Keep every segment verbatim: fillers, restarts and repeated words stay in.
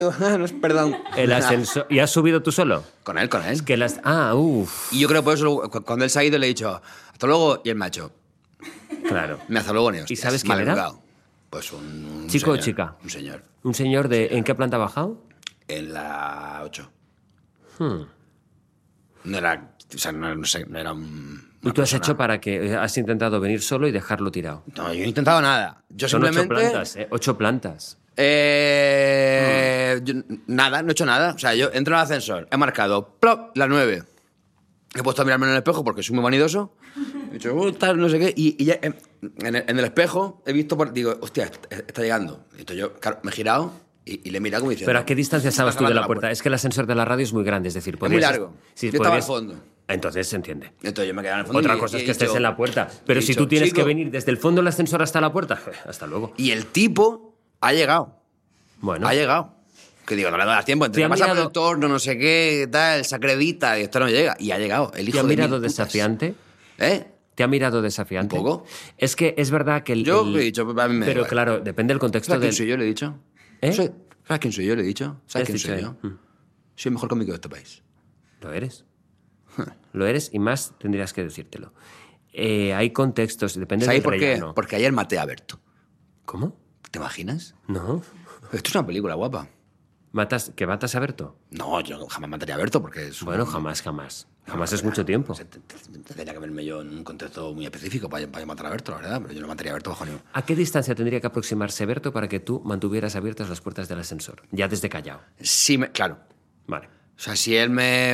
Perdón. El ascensor... ¿Y has subido tú solo? Con él, con él. Es que las... Ah, uff. Y yo creo que por eso cuando él se ha ido le he dicho hasta luego y el macho. Claro. Me hace luego ni ¿Y sabes quién era? Pues un, un ¿Chico señor, o chica? Un señor. ¿Un señor de... ¿En qué planta ha bajado? En la ocho. Hmm. No era... O sea, no, no sé, no era un... ¿Y tú has hecho para que... Has intentado venir solo y dejarlo tirado? No, yo no he intentado nada. Yo Son simplemente... ocho plantas, ¿eh? Ocho plantas. Eh, yo, nada, no he hecho nada. O sea, yo entro en el ascensor, he marcado plop, la nueve. He puesto a mirarme en el espejo porque soy muy vanidoso. He dicho, uh, tal, no sé qué. Y, y ya, en, en, el, en el espejo he visto, por, digo, hostia, está, está llegando. Y entonces yo, claro, me he girado y, y le he mirado como diciendo... ¿Pero a qué distancia estabas tú de la, la puerta? puerta? Es que el ascensor de la radio es muy grande, es decir, Es muy largo. Sí, yo podrías... estaba al fondo. Entonces se entiende. Entonces yo me quedaba en el fondo. Otra y, cosa y es que he estés dicho, en la puerta. Pero he si dicho, tú tienes chico, que venir desde el fondo del ascensor hasta la puerta, hasta luego. Y el tipo ha llegado. Bueno. Ha llegado. Que digo, no le das tiempo. Entonces pasa mirado... por el torno, no sé qué, tal, se acredita y esto no llega. Y ha llegado. El hijo ¿Te ha de mirado mil putas. desafiante? ¿Eh? ¿Te ha mirado desafiante? Un poco. Es que es verdad que el... Yo el... he dicho, a mí me Pero da igual. claro, depende del contexto ¿Sabes del... quién soy yo? Le he dicho. ¿Eh? Soy- ¿Sabes quién soy yo? Le he dicho. ¿Sabes ¿Qué quién has soy dicho yo? ahí? Soy el mejor cómico de este país. Lo eres. Lo eres y más tendrías que decírtelo. Eh, hay contextos, depende ¿Sabes del por qué? relleno. Porque ayer maté a Berto. ¿Cómo? ¿Te imaginas? No. Esto es una película guapa. ¿Matas, ¿Que matas a Berto? No, yo jamás mataría a Berto porque es... un- Bueno, jamás, jamás. Jamás No, es no, mucho no, tiempo. no sé, te- te- Tendría que verme yo en un contexto muy específico para, para matar a Berto, la verdad. Pero yo no mataría a Berto bajo ningún... ¿A qué distancia tendría que aproximarse Berto para que tú mantuvieras abiertas las puertas del ascensor? Ya desde Callao. Sí, me, claro. Vale. O sea, si él me,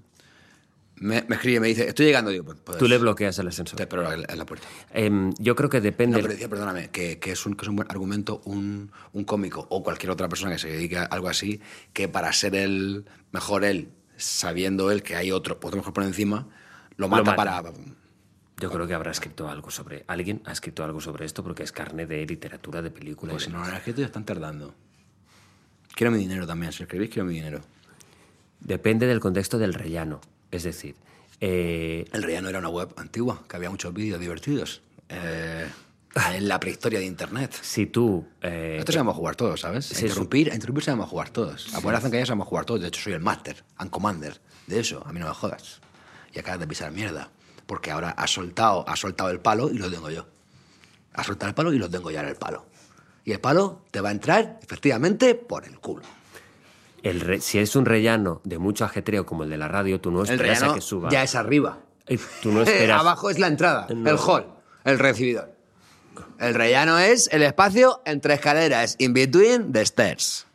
me, me escribe y me dice, estoy llegando, digo, pues... pues Tú le bloqueas el ascensor. te espero en en la puerta. Em, yo creo que depende... No, pero decía, perdóname, que, que, es un, que es un buen argumento un, un cómico o cualquier otra persona que se dedique a algo así, que para ser el mejor él, sabiendo él que hay otro, otro mejor por encima, lo mata, mata. para... Yo creo que habrá escrito algo sobre... Alguien ha escrito algo sobre esto porque es carne de literatura, de película. Pues y si no demás. lo han escrito ya están tardando. Quiero mi dinero también, si escribís quiero mi dinero. Depende del contexto del rellano. Es decir, eh, El Rellano era una web antigua, que había muchos vídeos divertidos. Eh, en la prehistoria de Internet. si tú... eh, Esto sabemos jugar todos, ¿sabes? A sí, interrumpir, a interrumpir sabemos jugar todos. A poner que ya sabemos jugar todos. De hecho, soy el máster and commander de eso. A mí no me jodas. Y acabas de pisar mierda. Porque ahora has soltado, has soltado el palo y lo tengo yo. Has soltado el palo y lo tengo ya en el palo. Y el palo te va a entrar, efectivamente, por el culo. el re- si es un rellano de mucho ajetreo como el de la radio, tú no El esperas a rellano que suba. ya es arriba. Eh, Tú no esperas... Abajo es la entrada, No. el hall, el recibidor. El rellano es el espacio entre escaleras, in between the stairs.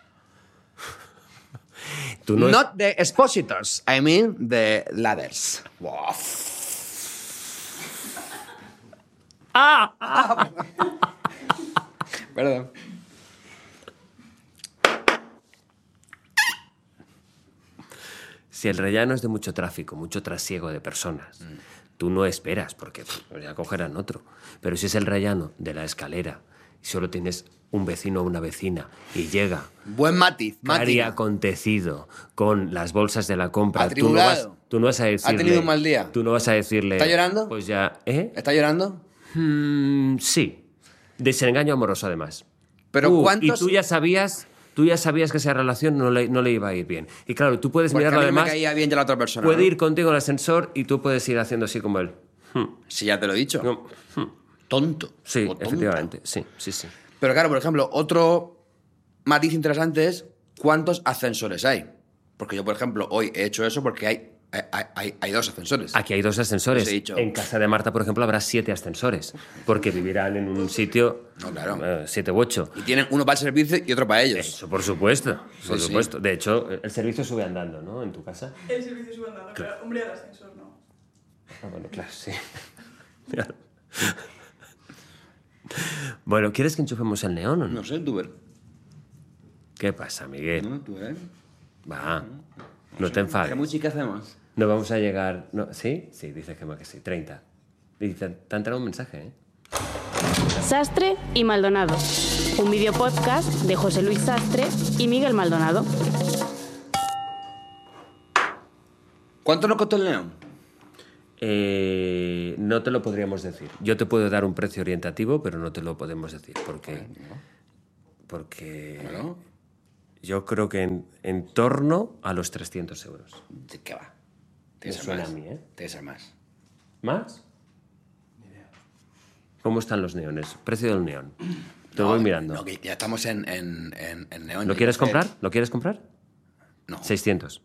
Tú no es- Not the expositors, I mean the ladders. ¡Ah! Perdón. Si el rellano es de mucho tráfico, mucho trasiego de personas, Mm. tú no esperas, porque pff, pues ya cogerán otro. Pero si es el rellano de la escalera y solo tienes un vecino o una vecina y llega Buen matiz, cari matiz. acontecido con las bolsas de la compra, tú no, Atribulado. vas, tú no vas a decirle... tenido un mal día. Tú no vas a decirle... ¿Está llorando? Pues ya... ¿Eh? ¿Está llorando? Mm, sí. Desengaño amoroso, además. Pero Tú- ¿cuántos...? Y tú ya sabías... Tú ya sabías que esa relación no le, no le iba a ir bien. Y claro, tú puedes Porque a mirarlo mí me además... caía bien ya la otra persona. Puede ¿no? ir contigo al ascensor y tú puedes ir haciendo así como él. Hmm. Si ya te lo he dicho. No. Hmm. Tonto. Sí, o tonta. efectivamente. Sí, sí, sí. Pero claro, por ejemplo, otro matiz interesante es cuántos ascensores hay. Porque yo, por ejemplo, hoy he hecho eso porque hay, hay, hay, hay dos ascensores. Aquí hay dos ascensores. Os he dicho. En casa de Marta, por ejemplo, habrá siete ascensores. Porque vivirán en un sitio... No, claro. eh, siete u ocho. Y tienen uno para el servicio y otro para ellos. Eso, por supuesto. Por Sí, sí. supuesto. De hecho, el servicio sube andando, ¿no? En tu casa. El servicio sube andando, pero hombre, el ascensor no. Ah, bueno, claro, sí. Claro. Bueno, ¿quieres que enchufemos el neón o no? No sé, tú ver. ¿Qué pasa, Miguel? No, tú ver. Va, no te enfades. ¿Qué música hacemos? No vamos a llegar... No, ¿sí? Sí, dice Gemma que sí. treinta. Y te, te ha entrado un mensaje, ¿eh? Sastre y Maldonado. Un videopodcast de José Luis Sastre y Miguel Maldonado. ¿Cuánto nos costó el neón? Eh, no te lo podríamos decir. Yo te puedo dar un precio orientativo, pero no te lo podemos decir. Porque... Porque... Bueno, Yo creo que en, en torno a los trescientos euros. ¿Qué va? Me Tiene que ser suena más. a mí, ¿eh? Tiene que ser más. ¿Más? ¿Cómo están los neones? Precio del neón. Te lo No, voy mirando. no, que ya estamos en, en, en, en neón. ¿Lo Yo quieres quiero comprar? hacer- ¿Lo quieres comprar? No, seiscientos.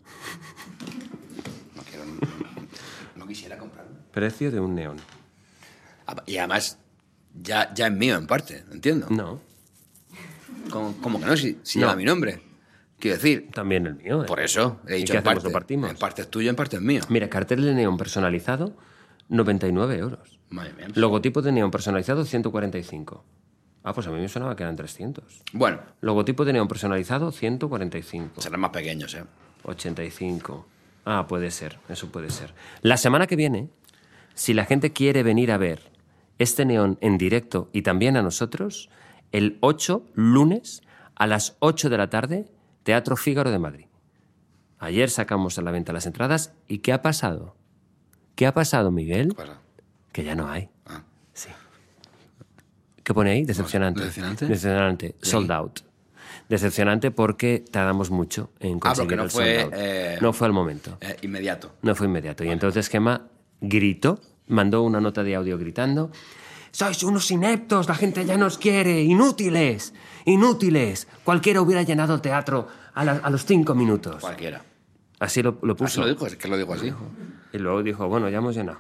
no quiero... No quisiera comprarlo. Precio de un neón. Ah, Y además, ya, ya es mío en parte, entiendo. No, ¿Cómo, cómo que no? Si, si No. lleva mi nombre. Quiero decir, también el mío. ¿eh? por eso he ¿Y dicho qué en hacemos? parte. ¿Lo partimos? En parte es tuyo, en parte es mío. Mira, cartel de neón personalizado, noventa y nueve euros. Madre mía. Logotipo de neón personalizado, ciento cuarenta y cinco. Ah, pues a mí me sonaba que eran trescientos. Bueno, Logotipo de neón personalizado, ciento cuarenta y cinco. serán más pequeños, ¿eh? ochenta y cinco. Ah, puede ser, eso puede ser. La semana que viene, si la gente quiere venir a ver este neón en directo y también a nosotros, el ocho, lunes, a las ocho de la tarde, Teatro Fígaro de Madrid. Ayer sacamos a la venta las entradas y ¿qué ha pasado? ¿Qué ha pasado, Miguel? ¿Qué pasa? Que ya no hay. Ah. Sí. ¿Qué pone ahí? Decepcionante. ¿Decepcionante? Decepcionante. Sold out. Decepcionante porque tardamos mucho en Ah, conseguir porque no el fue, sold out. eh, No fue al momento. Eh, inmediato. No fue inmediato. Y entonces Gemma gritó, mandó una nota de audio gritando: «¡Sois unos ineptos! ¡La gente ya nos quiere! ¡Inútiles! ¡Inútiles! Cualquiera hubiera llenado el teatro a, la- a los cinco minutos». Cualquiera. Así lo, lo Así puso. lo dijo, es que lo dijo así. Y luego dijo: «Bueno, ya hemos llenado».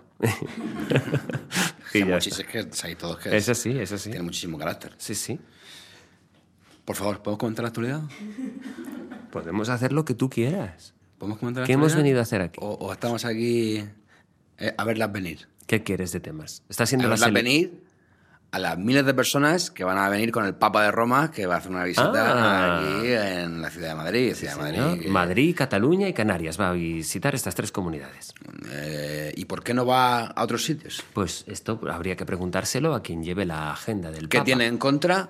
Que Y ya muchis- está. es que hay todos que... Es así, es así. Tiene muchísimo carácter. Sí, sí. Por favor, ¿podemos comentar la actualidad? Podemos hacer lo que tú quieras. ¿Podemos comentar la ¿Qué hemos actualidad? venido a hacer aquí? O, o estamos aquí eh, a verlas venir. ¿Qué quieres de temas? Está A siendo la verlas sele- venir a las miles de personas que van a venir con el Papa de Roma, que va a hacer una visita Ah. aquí en la ciudad de Madrid. Ciudad de Madrid Señor. que- Madrid, Cataluña y Canarias. Va a visitar estas tres comunidades. Eh, ¿Y por qué no va a otros sitios? Pues esto habría que preguntárselo a quien lleve la agenda del ¿Qué Papa. tiene en contra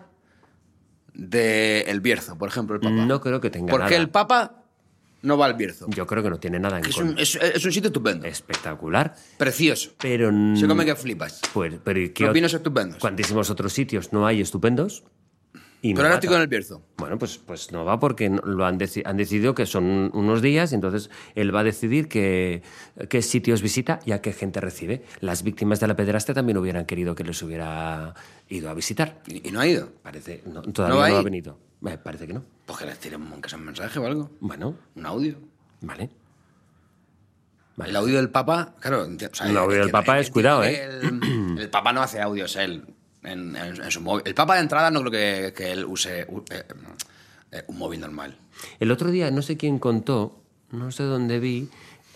del Bierzo, por ejemplo, el Papa? No creo que tenga ¿Por nada. qué el Papa no va al Bierzo? Yo creo que no tiene nada en Es un, contra. es, es un sitio estupendo, Espectacular. precioso. Pero... Se come que flipas. Pues, pero ¿y qué Los ot- vinos estupendos. ¿Cuantísimos otros sitios no hay estupendos? Y Pero no ahora va estoy ta- con el Bierzo. Bueno, pues, pues no va porque no- lo han, deci- han decidido que son unos días y entonces él va a decidir qué, qué sitios visita y a qué gente recibe. Las víctimas de la pederastia también hubieran querido que les hubiera ido a visitar. Y, y no ha ido. Parece, no, todavía ¿No no, va ha ahí? venido. Eh, parece que no. Pues que les tiren que sea un mensaje o algo. Bueno, Un audio. vale. Vale. El audio del Papa, claro. enti- o sea, El audio del entiendo- Papa es entiendo cuidado, que ¿eh? El, el Papa no hace audios él en, en- en su móvil. El Papa de entrada no creo que, que él use u- eh, eh, un móvil normal. El otro día, no sé quién contó, no sé dónde vi,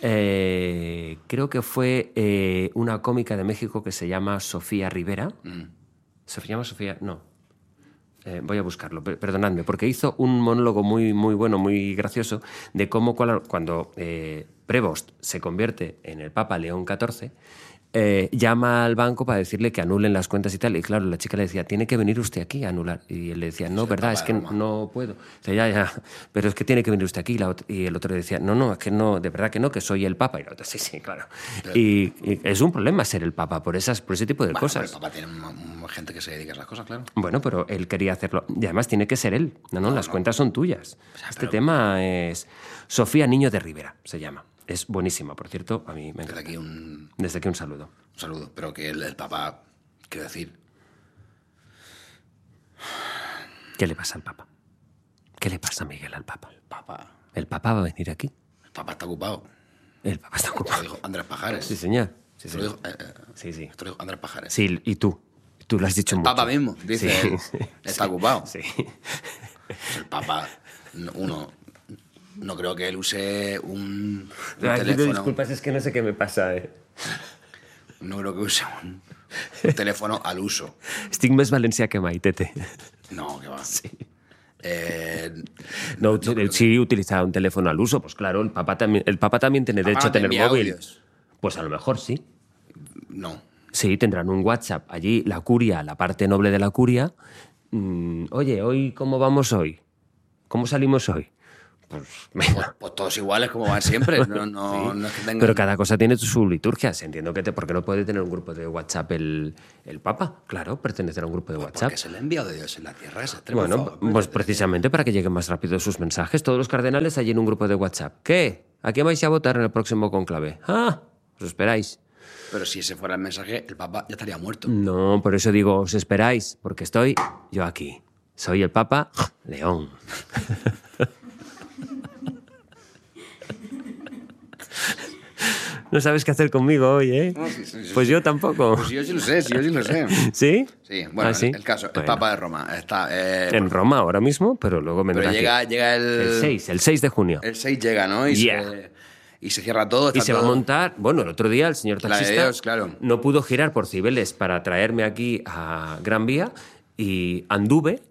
eh, creo que fue eh, una cómica de México que se llama Sofía Rivera. ¿Se llama Sofía? No. Eh, voy a buscarlo, per- perdonadme, porque hizo un monólogo muy, muy bueno, muy gracioso, de cómo cual- cuando eh, Prevost se convierte en el Papa León catorce, eh, llama al banco para decirle que anulen las cuentas y tal. Y claro, la chica le decía, tiene que venir usted aquí a anular. Y él le decía, no, el verdad, Papa es de que Roma. no puedo. Dice, ya, ya, pero es que tiene que venir usted aquí. Y, la ot- y el otro le decía, no, no, es que no, de verdad que no, que soy el Papa. Y la otra, sí, sí, claro. Y, y es un problema ser el Papa por, esas, por ese tipo de Bueno, cosas. pero el Papa tiene un- un- gente que se dedica a esas cosas, claro. Bueno, pero él quería hacerlo. Y además tiene que ser él. No, no, las cuentas son tuyas. Este pero- tema es Sofía Niño de Rivera, se llama. Es buenísima, por cierto, a mí me Desde encanta. aquí un, Desde aquí un saludo. un saludo. Pero que el, el Papa, quiero decir, ¿Qué le pasa al Papa? ¿Qué le pasa, Miguel, al Papa? el Papa, ¿El Papa va a venir aquí? el Papa está ocupado. El Papa está Esto lo ocupado. dijo Andrés Pajares. Sí, señor. Sí, Esto lo señor. dijo, eh, eh, Sí, sí. esto lo dijo Andrés Pajares. Sí, y tú. Tú lo has dicho El mucho. Papa mismo, dice Sí, él, sí, está sí, ocupado. Sí. El Papa, no- uno, no creo que él use un, un Ay, pido teléfono. disculpas, es que no sé qué me pasa. Eh. No creo que use un, un teléfono al uso. Estic més valencià que mai, tete. No, que va. Sí. Eh, No, sí, utilizar un teléfono al uso, pues claro, el Papa también, el Papa también tiene Papá derecho a no te tener envía móvil. audios. Pues a lo mejor sí. no. Sí, tendrán un WhatsApp. Allí la curia, la parte noble de la curia. mm, Oye, hoy, ¿cómo vamos hoy? ¿Cómo salimos hoy? pues venga. Pues todos iguales como van siempre. No, no, Sí. no es que tengan... Pero cada cosa tiene su liturgia. Entiendo que te, ¿por qué no puede tener un grupo de WhatsApp el, el Papa? Claro, pertenecer a un grupo de WhatsApp. Porque se le ha enviado de Dios en la tierra. Ese Bueno, pues precisamente para que lleguen más rápido sus mensajes. Todos los cardenales allí en un grupo de WhatsApp. ¿Qué? ¿A quién vais a votar en el próximo conclave? Ah, os esperáis. Pero si ese fuera el mensaje, el Papa ya estaría muerto. No, por eso digo, os esperáis, porque estoy yo aquí. Soy el Papa León. No sabes qué hacer conmigo hoy, ¿eh? No, sí, sí, sí, Pues sí. yo tampoco. Pues yo sí lo sé, sí, yo sí lo sé. ¿Sí? Sí, bueno, ¿Ah, sí? El, el caso, el Bueno. Papa de Roma está... eh, En Roma ahora mismo, pero luego vendrá pero aquí. llega, llega el... El seis, el seis de junio. El seis llega, ¿no? Y, Yeah. se, y se cierra todo. Y está se va a todo- montar... Bueno, el otro día el señor La de taxista Dios, claro. no pudo girar por Cibeles para traerme aquí a Gran Vía y anduve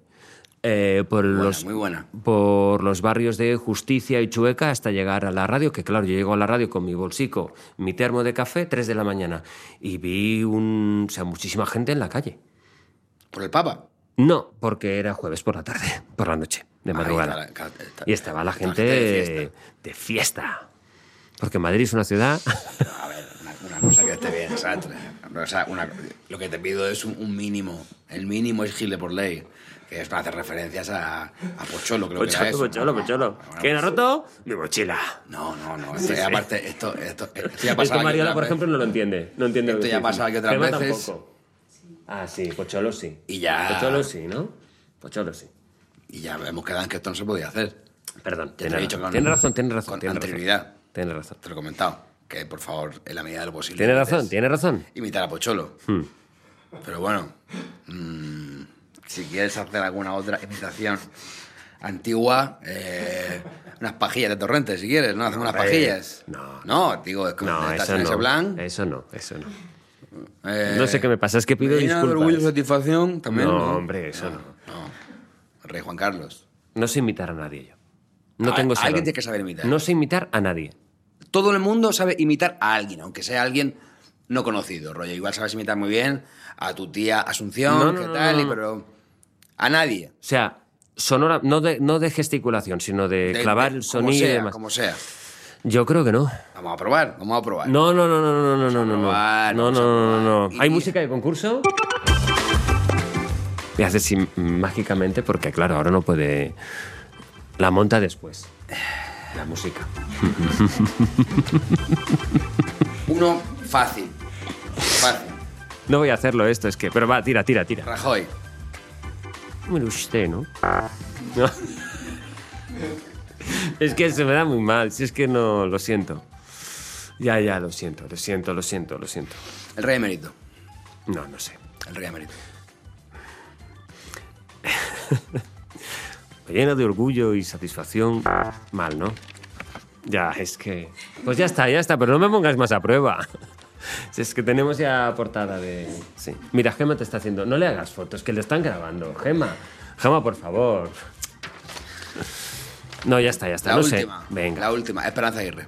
eh, por, Buena, los, muy buena. por los barrios de Justicia y Chueca hasta llegar a la radio, que claro, yo llego a la radio con mi bolsico, mi termo de café, tres de la mañana, y vi un, o sea, muchísima gente en la calle. ¿Por el Papa? No, porque era jueves por la tarde, por la noche, de Ahí madrugada. está la- está- Y estaba la está gente de fiesta. de fiesta. Porque Madrid es una ciudad... A ver, una, una cosa que esté bien, ¿sabes? O sea, una- lo que te pido es un, un mínimo. El mínimo es gile por ley. Que es para hacer referencias a, a Pocholo, creo que era Pocholo, eso. pocholo, pocholo. Bueno, ¿Quién ha roto? Mi mochila. No, no, no. Esto, Sí, aparte, esto, esto, esto ya ha Es que pasado aquí Mariola, otras por veces. ejemplo, no lo entiende. No entiende lo Esto que ya estoy ha pasado aquí diciendo. otras Gemma veces. tampoco. Ah, sí, Pocholo sí. Y ya- Pocholo sí, ¿no? Pocholo sí. Y ya hemos quedado en que esto no se podía hacer. Perdón, Ya te tiene he dicho razón. con- Tiene razón, tiene razón. con tiene razón. anterioridad. Tiene razón. Te lo he comentado. Que, por favor, en la medida de lo posible... Tiene intentes razón, tiene razón. Imitar a Pocholo. Hmm. Pero bueno, mmm, si quieres hacer alguna otra imitación antigua, eh, unas pajillas de Torrente, si quieres, ¿no? Hacemos unas Hombre, pajillas. no. No, digo, es como No, estás eso en ese no. plan. Eso no, eso no. eh, No sé qué me pasa, es que pido me llena de disculpas. orgullo y satisfacción también. No, No, hombre, eso no. No, el rey Juan Carlos. No sé imitar a nadie yo. No A- tengo ese alguien don. tiene que saber imitar. No sé imitar a nadie. Todo el mundo sabe imitar a alguien, aunque sea alguien no conocido, rollo. Igual sabes imitar muy bien a tu tía Asunción, No, no, ¿qué no, tal? no, y no. Pero a nadie. O sea, sonora, no de, no de gesticulación, sino de, De- clavar de- el como sonido y sea, demás. Como sea. Yo creo que no. Vamos a probar, vamos a probar. No, no, no, no, no, no, no, no, no. probar, No, vamos no, a no, no, no. probar. ¿Hay Y- música de concurso? Y hace así mágicamente porque, claro, ahora no puede... La monta después. La música. Uno fácil. Fácil. No voy a hacerlo esto, es que... Pero va, tira, tira, tira. Rajoy. Bueno, usted, ¿no? No. Es que se me da muy mal, si es que no... Lo siento. Ya, ya, lo siento, lo siento, lo siento, lo siento. El rey emérito. No, no sé. El rey emérito. Me llena de orgullo y satisfacción. Mal, ¿no? Ya, es que... Pues ya está, ya está, pero no me pongas más a prueba. Si es que tenemos ya portada de... Sí. Mira, Gemma te está haciendo... No le hagas fotos, que le están grabando. Gemma, Gemma, por favor. No, ya está, ya está. La no última. sé. Venga. La última. Esperanza Aguirre.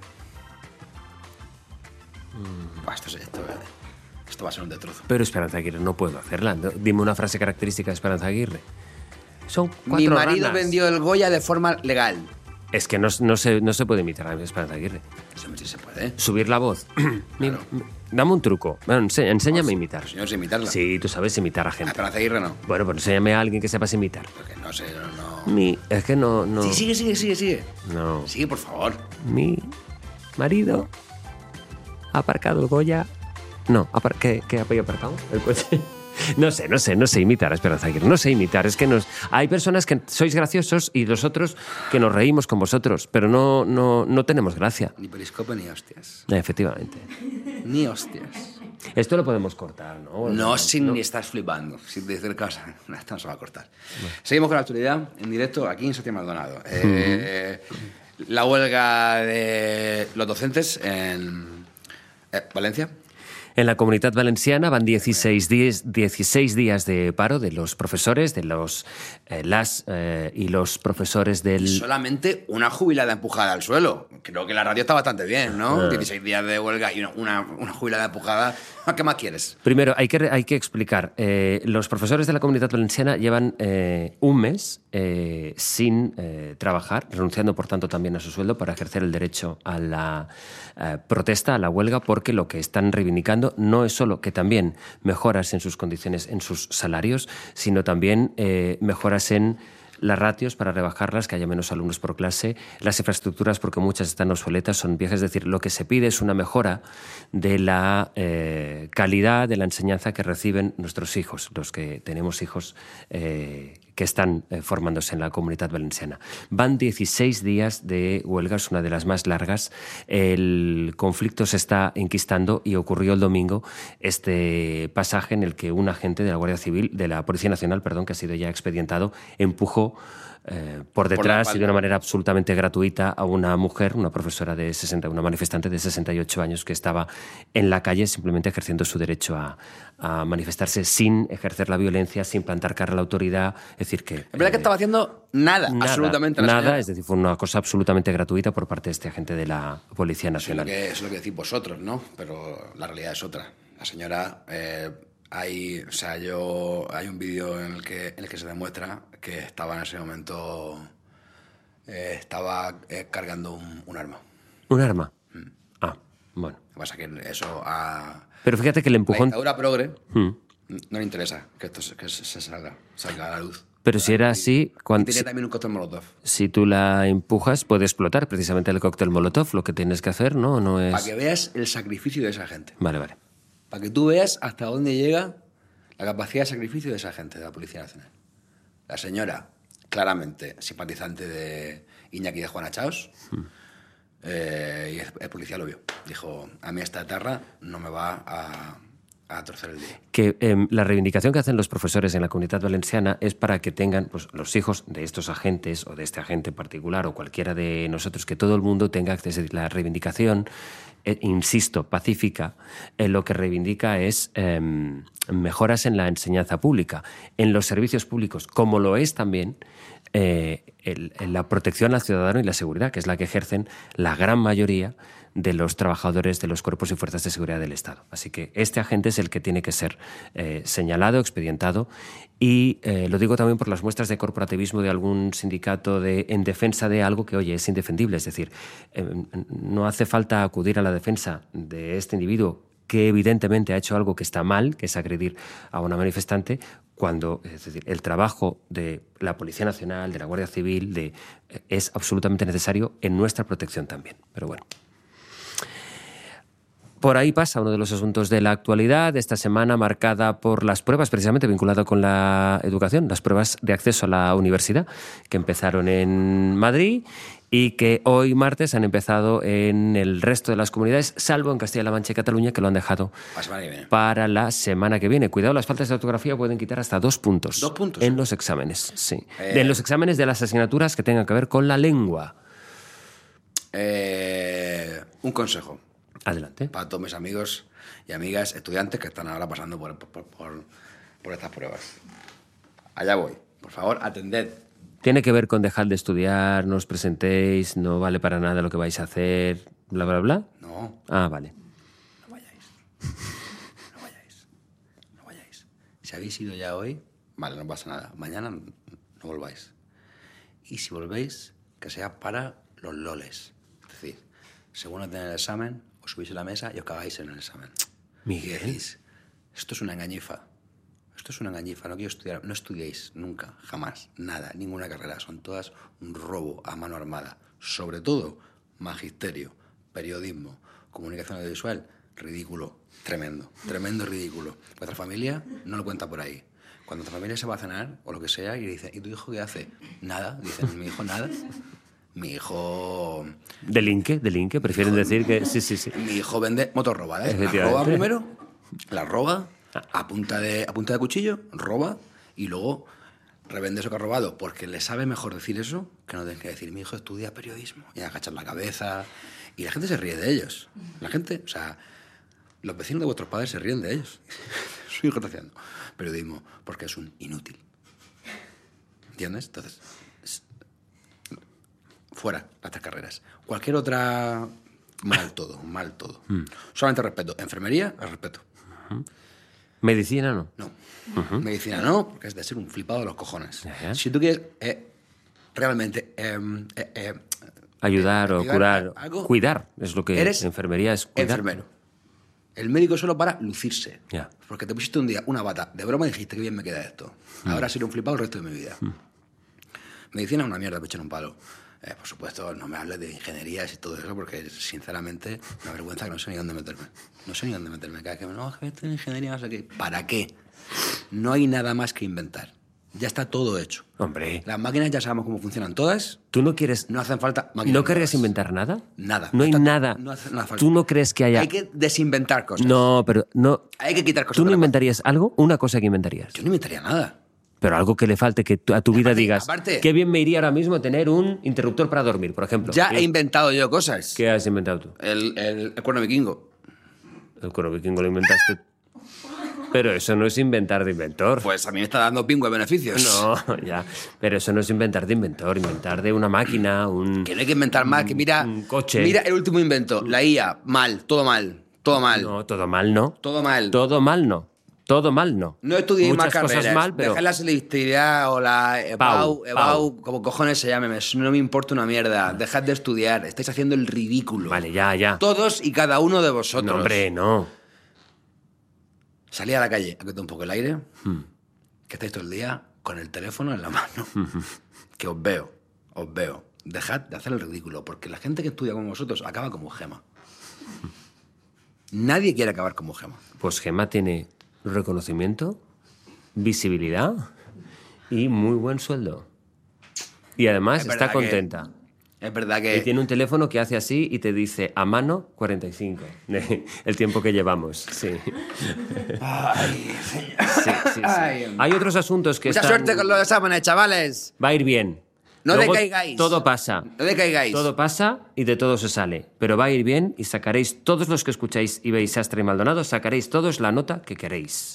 Buah, esto, es- esto, esto va a ser un destrozo. Pero Esperanza Aguirre, no puedo hacerla. No, dime una frase característica de Esperanza Aguirre. Son cuatro Mi marido ranas. vendió el Goya de forma legal. Es que no, no, se, no se puede imitar a Esperanza Aguirre. Sí, sí se puede. Subir la voz. Mi- Dame un truco. Bueno, ense- enséñame a imitar. Señor, sé imitarla. Sí, tú sabes imitar a A gente. Esperanza Aguirre no. Bueno, pues enséñame a alguien que sepas imitar. Porque no sé, no. no. Mi... Es que no... no Sí, sigue, sigue, sigue, sigue. No. Sigue, por favor. Mi marido ha aparcado el Goya... No, apar... ¿qué, ¿qué había aparcado? El coche. No sé, no sé, no sé imitar a Esperanza Aguirre. No sé imitar. Es que nos... hay personas que sois graciosos y los otros que nos reímos con vosotros, pero no, no, no tenemos gracia. Ni periscope ni hostias. Efectivamente. Ni hostias. Esto lo podemos cortar, ¿no? No, sin ni estás flipando. Sin decir cosas. No, esto no se va a cortar. Seguimos con la actualidad en directo aquí en Santiago Maldonado. Eh, La huelga de los docentes en eh, Valencia. En la Comunitat Valenciana van dieciséis días, dieciséis días de paro de los profesores, de los eh, las eh, y los profesores del... Solamente una jubilada empujada al suelo. Creo que la radio está bastante bien, ¿no? Ah. dieciséis días de huelga y una, una, una jubilada empujada. ¿Qué más quieres? Primero, hay que, hay que explicar. Eh, los profesores de la Comunitat Valenciana llevan eh, un mes eh, sin eh, trabajar, renunciando, por tanto, también a su sueldo para ejercer el derecho a la eh, protesta, a la huelga, porque lo que están reivindicando no es solo que también mejoras en sus condiciones, en sus salarios, sino también eh, mejoras en las ratios para rebajarlas, que haya menos alumnos por clase, las infraestructuras porque muchas están obsoletas, son viejas. Es decir, lo que se pide es una mejora de la eh, calidad de la enseñanza que reciben nuestros hijos, los que tenemos hijos eh, que están eh, formándose en la Comunitat Valenciana. Van dieciséis días de huelga, es una de las más largas. El conflicto se está enquistando y ocurrió el domingo este pasaje en el que un agente de la Guardia Civil, de la Policía Nacional, perdón, que ha sido ya expedientado, empujó Eh, por detrás por y de una manera absolutamente gratuita a una mujer, una profesora de sesenta, una manifestante de sesenta y ocho años que estaba en la calle simplemente ejerciendo su derecho a, a manifestarse sin ejercer la violencia, sin plantar cara a la autoridad. Es decir, que... Es verdad eh, que estaba haciendo nada, nada absolutamente nada, señora. Es decir, fue una cosa absolutamente gratuita por parte de este agente de la Policía Eso es lo Nacional. que, eso es lo que decís vosotros, ¿no? Pero la realidad es otra. La señora... Eh, hay, o sea, yo, hay un vídeo en el que, en el que se demuestra que estaba en ese momento... Eh, estaba eh, cargando un, un arma. ¿Un arma? Mm. Ah, bueno. Lo que pasa es que eso a... Pero fíjate que el La empujón... dictadura progre Hmm. no le interesa que esto se, que se se salga, salga a la luz. Pero si era así, Y cuando, tiene si, también un cóctel molotov. si tú la empujas, puede explotar precisamente el cóctel Molotov. Lo que tienes que hacer, ¿no? No es... Para que veas el sacrificio de esa gente. Vale, vale. Para que tú veas hasta dónde llega la capacidad de sacrificio de esa gente, de la Policía Nacional. La señora, claramente simpatizante de Iñaki de Juana Chaos, hmm. eh, y el, el policía lo vio. Dijo, a mí esta etarra no me va a... a torcer el día. Que eh, la reivindicación que hacen los profesores en la Comunitat Valenciana es para que tengan pues, los hijos de estos agentes o de este agente en particular o cualquiera de nosotros, que todo el mundo tenga acceso. Es decir, la reivindicación, eh, insisto, pacífica, eh, lo que reivindica es eh, mejoras en la enseñanza pública, en los servicios públicos, como lo es también eh, el, la protección al ciudadano y la seguridad, que es la que ejercen la gran mayoría de los trabajadores de los cuerpos y fuerzas de seguridad del Estado. Así que este agente es el que tiene que ser eh, señalado, expedientado, y eh, lo digo también por las muestras de corporativismo de algún sindicato de, en defensa de algo que, oye, es indefendible. Es decir, eh, no hace falta acudir a la defensa de este individuo que evidentemente ha hecho algo que está mal, que es agredir a una manifestante, cuando es decir, el trabajo de la Policía Nacional, de la Guardia Civil, de, eh, es absolutamente necesario en nuestra protección también. Pero bueno. Por ahí pasa uno de los asuntos de la actualidad, esta semana marcada por las pruebas, precisamente vinculado con la educación, las pruebas de acceso a la universidad, que empezaron en Madrid y que hoy martes han empezado en el resto de las comunidades, salvo en Castilla-La Mancha y Cataluña, que lo han dejado la semana que viene. Para la semana que viene. Cuidado, las faltas de ortografía pueden quitar hasta dos puntos. Dos puntos. En los exámenes, sí. Eh... En los exámenes de las asignaturas que tengan que ver con la lengua. Eh, un consejo. Adelante. Para todos mis amigos y amigas estudiantes que están ahora pasando por, por, por, por estas pruebas. Allá voy. Por favor, atended. Tiene que ver con dejar de estudiar, no os presentéis, no vale para nada lo que vais a hacer, bla, bla, bla. No. Ah, vale. No vayáis. No vayáis. No vayáis. Si habéis ido ya hoy, vale, no pasa nada. Mañana no volváis. Y si volvéis, que sea para los loles. Es decir, según no tenéis el examen, os subís a la mesa y os cagáis en el examen. Miguel. Y decís, esto es una engañifa. Esto es una engañifa, no quiero estudiar. No estudiéis nunca, jamás, nada, ninguna carrera. Son todas un robo a mano armada. Sobre todo, magisterio, periodismo, comunicación audiovisual, ridículo, tremendo, tremendo ridículo. Vuestra familia no lo cuenta por ahí. Cuando tu familia se va a cenar o lo que sea y dice, ¿y tu hijo qué hace? Nada, dicen, mi hijo nada. Mi hijo... Delinque, delinque, prefieren hijo, decir que... Sí, sí, sí. Mi hijo vende motos robadas. ¿eh? La roba primero, la roba a punta, de, a punta de cuchillo, roba y luego revende eso que ha robado porque le sabe mejor decir eso que no tener que decir, mi hijo estudia periodismo. Y agachar la cabeza y la gente se ríe de ellos. La gente, o sea... Los vecinos de vuestros padres se ríen de ellos. Su hijo está haciendo periodismo porque es un inútil. ¿Entiendes? Entonces, es- fuera las tres carreras. Cualquier otra, mal todo, mal todo. Mm. Solamente respeto. Enfermería, el respeto. Medicina no. No. Medicina no, porque es de ser un flipado de los cojones. Ajá. Si tú quieres eh, realmente eh, eh, eh, Ayudar o ayudar curar. a algo, Cuidar es lo que eres enfermería es cuidar. enfermero. El médico es solo para lucirse. Ya. Porque te pusiste un día una bata de broma y dijiste que bien me queda esto. Ahora seré un flipado el resto de mi vida. Medicina es una mierda, pecho en un palo. Eh, por supuesto, no me hables de ingenierías y todo eso, porque sinceramente me vergüenza que no sé ni dónde meterme. No sé ni dónde meterme. Cada vez que me no, que estoy en ingeniería, no sé qué. ¿Para qué? No hay nada más que inventar. Ya está todo hecho. Hombre, Las máquinas ya sabemos cómo funcionan todas. ¿tú no quieres... No hacen falta máquinas. ¿No querrías nuevas. inventar nada? Nada. No hay Está- nada. No hace nada falta. ¿Tú no crees que haya...? Hay que desinventar cosas. No, pero no... Hay que quitar cosas. ¿Tú no de la inventarías algo? Una cosa que inventarías. máquina. Yo no inventaría nada. Pero algo que le falte, que tú- a tu vida Aparte- digas, aparte- qué bien me iría ahora mismo tener un interruptor para dormir, por ejemplo. Ya ¿Qué- he inventado yo cosas. ¿Qué has inventado tú? El, el, el cuerno vikingo. El coro vikingo lo inventaste. Pero eso no es inventar de inventor. Pues a mí me está dando pingo de beneficios. No, ya. Pero eso no es inventar de inventor. Inventar de una máquina, un... Que no hay que inventar más. Que mira, Un coche. mira el último invento. La I A. Mal. Todo mal. Todo mal. No, todo mal no. Todo mal. Todo mal no. Todo mal no. No estudiéis más Muchas carreras. cosas mal, pero... Dejad la selectividad o la E B A U, Pau, E B A U, como cojones se llame. No me importa una mierda. Dejad de estudiar. Estáis haciendo el ridículo. Vale, ya, ya. Todos y cada uno de vosotros. No, hombre, no. Salid a la calle a que te un poco el aire. Hmm. Que estáis todo el día con el teléfono en la mano. Que os veo. Os veo. Dejad de hacer el ridículo. Porque la gente que estudia con vosotros acaba como Gema. Nadie quiere acabar como Gema. Pues Gemma tiene reconocimiento, visibilidad y muy buen sueldo. Y además Es está verdad que- contenta. Es verdad Y que... tiene un teléfono que hace así y te dice a mano cuarenta y cinco. El tiempo que llevamos, sí. Ay, señor. Sí, sí, sí. Ay. Hay otros asuntos que Mucha están... suerte con los exámenes, chavales. Va a ir bien. No Luego decaigáis. Todo pasa. No decaigáis. Todo pasa y de todo se sale. Pero va a ir bien y sacaréis, todos los que escucháis y veis Sastre y Maldonado, sacaréis todos la nota que queréis.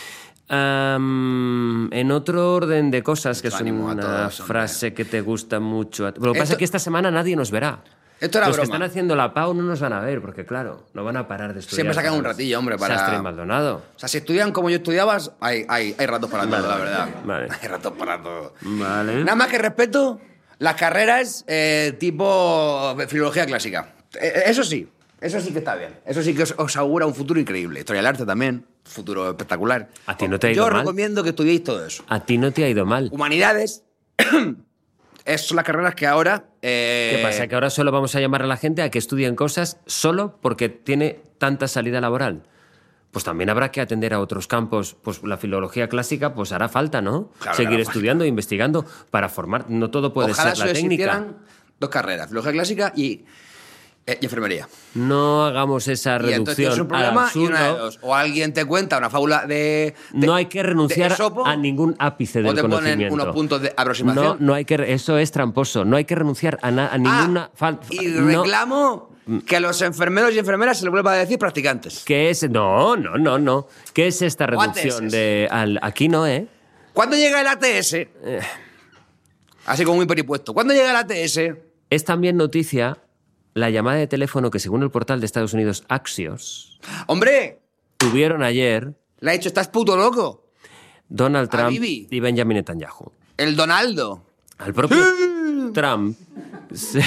Am, en otro orden de cosas, que Mucho es ánimo a una todos, hombre. frase que te gusta mucho. a ti. Lo que pasa Esto- es que esta semana nadie nos verá. Esto era Los que broma. están haciendo la Pau no nos van a ver, porque claro, no van a parar de estudiar. Siempre sacan para un ratillo, hombre, para- Sastre y Maldonado. O sea, si estudian como yo estudiabas, hay, hay, hay ratos para todo, la verdad. vale. Hay ratos para todo. Vale. Nada más que respeto las carreras eh, tipo filología clásica. Eh, Eso sí, eso sí que está bien. Eso sí que os, os augura un futuro increíble. Historia del arte también, futuro espectacular. A ti no te ha Yo ido os mal. recomiendo que estudiéis todo eso. A ti no te ha ido mal. Humanidades. Esas son las carreras que ahora... eh, ¿Qué pasa? ¿Que ahora solo vamos a llamar a la gente a que estudien cosas solo porque tiene tanta salida laboral? Pues también habrá que atender a otros campos. Pues la filología clásica, pues hará falta, ¿no? Claro, Seguir hará estudiando, investigando, para formar... No todo puede Ojalá ser la solo técnica. existieran dos carreras, filología clásica y, eh, y enfermería. No hagamos esa Y entonces tienes reducción un al problema y una de absurdo. dos. O alguien te cuenta una fábula de... de- No hay que renunciar de Esopo, a ningún ápice del o te ponen conocimiento. unos puntos de aproximación. No, no hay que... Eso es tramposo. No hay que renunciar a, na- a ninguna... Ah, fal- y no. reclamo que a los enfermeros y enfermeras se les vuelva a decir practicantes. ¿Qué es? No, no, no, no. ¿Qué es esta O reducción A T S. de... Al, aquí no, ¿eh? ¿Cuándo llega el A T S? Así como muy peripuesto. ¿Cuándo llega el A T S? Es también noticia la llamada de teléfono que, según el portal de Estados Unidos Axios, ¡Hombre! tuvieron ayer Le ha dicho, ¿estás puto loco? Donald A Trump Bibi. y Benjamin Netanyahu. El Donaldo. Al propio Trump se-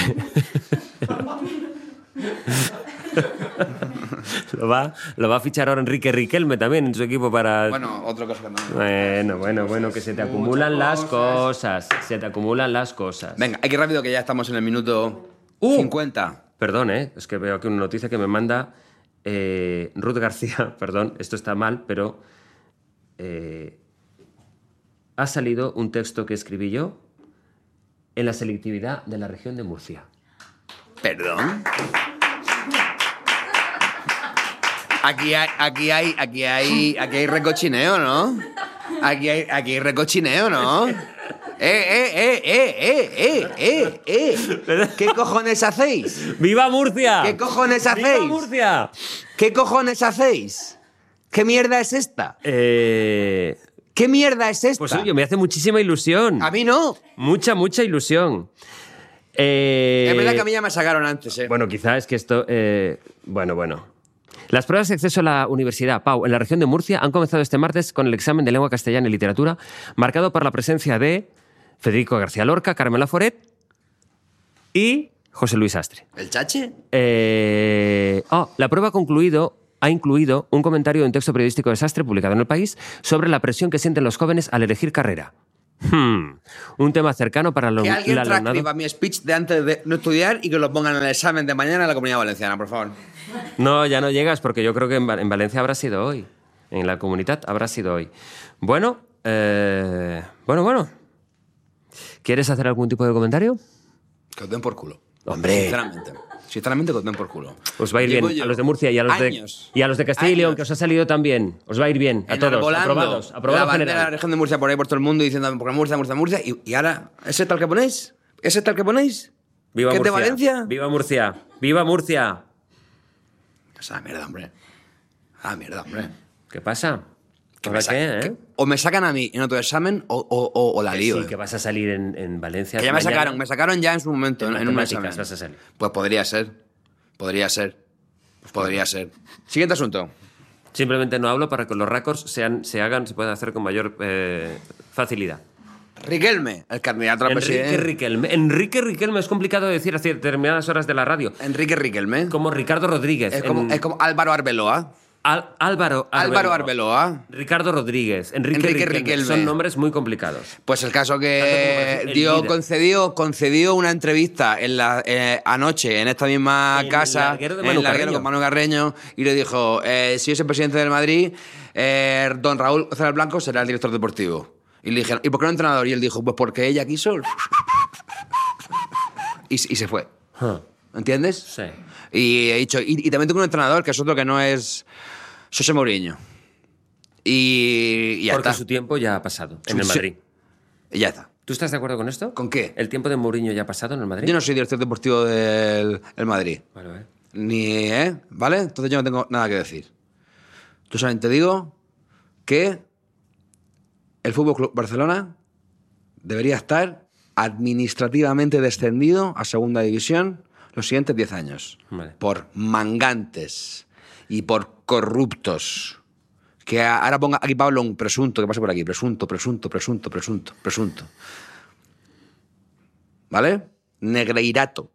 lo, va, lo va a fichar ahora Enrique Riquelme también en su equipo para... Bueno, otra cosa que no. Bueno, bueno, bueno, que se te acumulan las cosas. Se te acumulan las cosas. Venga, hay que ir rápido que ya estamos en el minuto Uh. cincuenta. Perdón, ¿eh? Es que veo aquí una noticia que me manda eh, Ruth García. Perdón, esto está mal, pero eh, ha salido un texto que escribí yo en la selectividad de la región de Murcia. Perdón. Aquí hay, aquí hay, aquí hay, aquí hay recochineo, ¿no? Aquí hay, aquí hay recochineo, ¿no? ¡Eh, eh, eh, eh, eh, eh, eh, eh! ¿Qué cojones hacéis? ¡Viva Murcia! ¿Qué cojones ¡Viva hacéis? Murcia! ¿Qué cojones hacéis? ¿Qué mierda es esta? Eh... ¿Qué mierda es esta? Pues oye, me hace muchísima ilusión. A mí no. Mucha, mucha ilusión. Eh... Es verdad que a mí ya me sacaron antes, ¿eh? Bueno, quizá es que esto... eh, Bueno, bueno. Las pruebas de acceso a la Universidad Pau en la región de Murcia han comenzado este martes con el examen de lengua castellana y literatura, marcado por la presencia de Federico García Lorca, Carmela Foret y José Luis Sastre. ¿El chache? Eh... Oh, la prueba ha concluido... ha incluido un comentario de un texto periodístico de Sastre publicado en El País sobre la presión que sienten los jóvenes al elegir carrera. Hmm. Un tema cercano para lo, Que alguien el alumnado. transcriba mi speech de antes de no estudiar y que lo pongan en el examen de mañana en la Comunidad Valenciana, por favor. No, ya no llegas porque yo creo que en, en Valencia habrá sido hoy. En la comunidad habrá sido hoy. Bueno, eh, bueno, bueno. ¿Quieres hacer algún tipo de comentario? Que os den por culo. Hombre. Sinceramente. Sinceramente que os den por culo. Os va a ir Llevo bien yo a los de Murcia y a los años, de, y a los de Castilla y León, años que os ha salido también. Os va a ir bien a todos. enarbolando Aprobados. la Aprobados bandera de la general. región de Murcia por ahí por todo el mundo diciendo porque Murcia, Murcia, Murcia. Y, y ahora, ¿ese tal que ponéis? ¿Ese tal que ponéis? Viva ¿Que es de Murcia. Valencia? Viva Murcia. Viva Murcia. Esa mierda, hombre. Ah, mierda, hombre. ¿Qué pasa? Que ¿Ahora me sa- qué, eh? que o me sacan a mí en otro examen o, o, o, o la Que lío. sí, eh. que vas a salir en, en Valencia. Que ya me mañana. sacaron, me sacaron ya en su momento, En en, en un matemáticas examen. vas a salir. Pues podría ser. Podría ser. Pues podría ser. Siguiente asunto. Simplemente no hablo para que los récords sean, se hagan, se puedan hacer con mayor eh, facilidad. Riquelme, el candidato a la Enrique presidencia. Riquelme. Enrique Riquelme es complicado de decir a determinadas horas de la radio. Enrique Riquelme. Como Ricardo Rodríguez. Es como, en- es como Álvaro Arbeloa. Al- Álvaro Álvaro Arbeloa. Arbeloa. Ricardo Rodríguez. Enrique, Enrique Riquelme. Riquelme. Son nombres muy complicados. Pues el caso Tanto como que para- el dio, líder. concedió, concedió una entrevista en la, eh, anoche en esta misma En el casa, larguero de en Manu el larguero Carreño. con Manu Carreño, y le dijo, eh, si yo soy presidente del Madrid, eh, don Raúl González Blanco será el director deportivo. Y le dijeron, ¿y por qué no entrenador? Y él dijo, pues porque ella quiso. Y, y se fue. Huh. ¿Entiendes? Sí. Y he dicho, y, y también tengo un entrenador que es otro que no es José Mourinho. Y, y ya Porque está. su tiempo ya ha pasado en Su- el su- Madrid. Y ya está. ¿Tú estás de acuerdo con esto? ¿Con qué? ¿El tiempo de Mourinho ya ha pasado en el Madrid? Yo no soy director deportivo del el Madrid. Vale, vale. Ni, ¿eh? ¿Vale? Entonces yo no tengo nada que decir. Yo solamente digo que el Fútbol Club Barcelona debería estar administrativamente descendido a segunda división los siguientes diez años. Vale. Por mangantes y por corruptos. Que a- ahora ponga aquí Pablo un presunto que pase por aquí. Presunto, presunto, presunto, presunto, presunto. ¿Vale? Negreirato.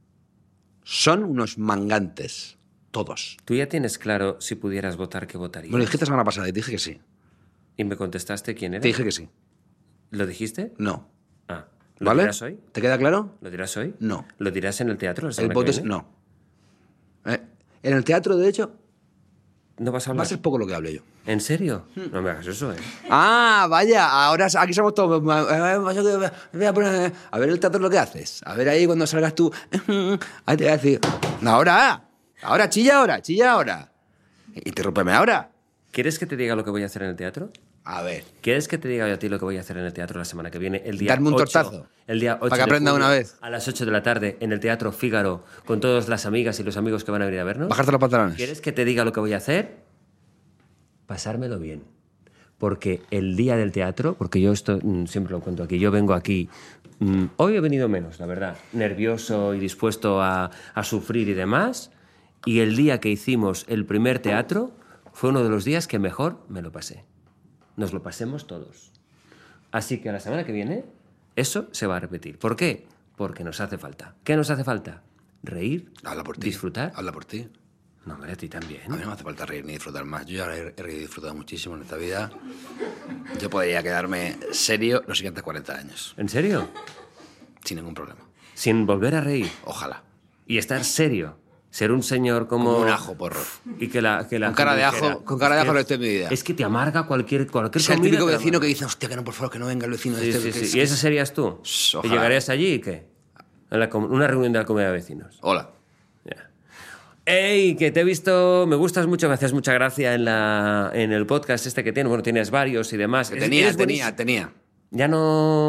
Son unos mangantes. Todos. ¿Tú ya tienes claro si pudieras votar qué votarías? Me lo dijiste la semana pasada y te dije que sí. Y me contestaste quién era. Te dije que sí. ¿Lo dijiste? No. Ah. ¿Lo ¿Vale? dirás hoy? ¿Te queda claro? ¿Lo dirás hoy? No. ¿Lo dirás en el teatro la El semana voto que es... viene? No. Eh, En el teatro, de hecho, ¿No vas a va hablar? a ser poco lo que hable yo. ¿En serio? Hmm. No me hagas eso, ¿eh? Ah, vaya, ahora aquí somos todos. Voy a poner- a ver el teatro lo que haces. A ver ahí cuando salgas tú. Ahí te voy a decir. No, ahora. Ahora, chilla ahora, chilla ahora. Interrúmpeme ahora. ¿Quieres que te diga lo que voy a hacer en el teatro? A ver. ¿Quieres que te diga yo a ti lo que voy a hacer en el teatro la semana que viene? El día Darme un ocho, tortazo. El día ocho Para que de aprenda julio, una vez. A las ocho de la tarde en el Teatro Fígaro con todas las amigas y los amigos que van a venir a vernos. Bajarte los pantalones. ¿Quieres que te diga lo que voy a hacer? Pasármelo bien. Porque el día del teatro, porque yo esto mm, siempre lo cuento aquí, yo vengo aquí, mm, hoy he venido menos, la verdad, nervioso y dispuesto a, a sufrir y demás, y el día que hicimos el primer teatro fue uno de los días que mejor me lo pasé. Nos lo pasemos todos. Así que la semana que viene eso se va a repetir. ¿Por qué? Porque nos hace falta. ¿Qué nos hace falta? Reír, Habla por ti. disfrutar. Habla por ti. No, hombre, a ti también. A mí no me hace falta reír ni disfrutar más. Yo ya he, he reído y disfrutado muchísimo en esta vida. Yo podría quedarme serio los siguientes cuarenta años. ¿En serio? Sin ningún problema. Sin volver a reír. Ojalá. Y estar serio. Ser un señor como... Como un ajo, porro. Y que la, que la Con cara gente de ajo- dijera, con cara de "Es ajo que- lo estoy en mi vida". Es que te amarga cualquier, cualquier Es el comida. típico te la vecino que amarga. dice, hostia, que no, por favor, que no venga el vecino Sí, este. sí, que sí. es- ¿Y ese serías tú? Shh, ¿Y ojalá. llegarías allí y qué? A la com- una reunión de la comunidad de vecinos. Hola. Ya. ¡Ey! Que te he visto, me gustas mucho, me haces mucha gracia en, la, en el podcast este que tienes. Bueno, tienes varios y demás. Que Es- tenía, eres tenía, buenísimo. tenía. Ya no...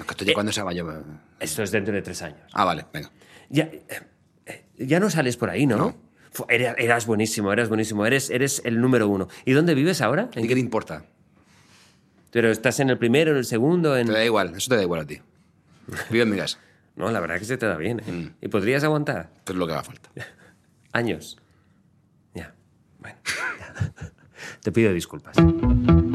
Es que esto ya Eh, cuando se va yo... Esto es dentro de tres años. Ah, vale, venga. Ya, eh, eh, ya no sales por ahí, ¿no? No. Fu- Eras, eras buenísimo, eras buenísimo. Eres, eres el número uno. ¿Y dónde vives ahora? ¿En ¿Y qué te importa? ¿Pero estás en el primero, en el segundo? En... Te da igual, eso te da igual a ti. Vive en mi casa, No, la verdad que se te da bien. ¿eh? Mm. ¿Y podrías aguantar? que es lo que haga falta. Años. Ya. Bueno. ya. Te pido disculpas.